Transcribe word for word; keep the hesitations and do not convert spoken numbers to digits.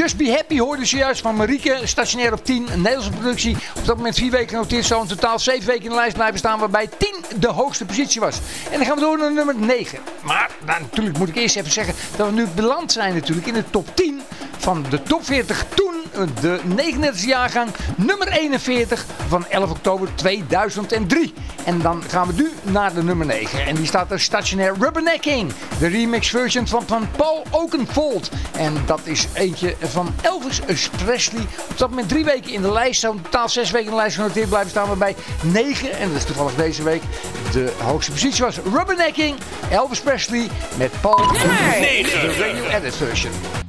Just Be Happy hoorde ze juist van Marieke. Stationair op tien. Een Nederlandse productie. Op dat moment vier weken genoteerd. Zo in totaal zeven weken in de lijst blijven staan. Waarbij tien de hoogste positie was. En dan gaan we door naar nummer negen. Maar nou, natuurlijk moet ik eerst even zeggen dat we nu beland zijn natuurlijk in de top tien van de top veertig toen. De negenendertigste jaargang. Nummer eenenveertig van elf oktober tweeduizend drie. En dan gaan we nu naar de nummer negen. En die staat er stationair Rubbernecking. De remix version van, van Paul Oakenfold. En dat is eentje van Elvis Presley. Op dat moment drie weken in de lijst. Zo'n totaal zes weken in de lijst genoteerd blijven staan. Waarbij negen, en dat is toevallig deze week, de hoogste positie was. Rubbernecking, Elvis Presley met Paul Oakenfold. De radio edit version.